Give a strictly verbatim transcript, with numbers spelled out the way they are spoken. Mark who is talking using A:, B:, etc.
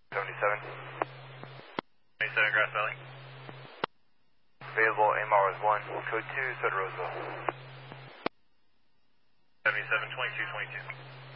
A: seventy-seven.
B: seventy-seven Grass Valley.
A: Available A M R is one, code two, Soda Roseville.
B: seventy-seven twenty-two twenty-two.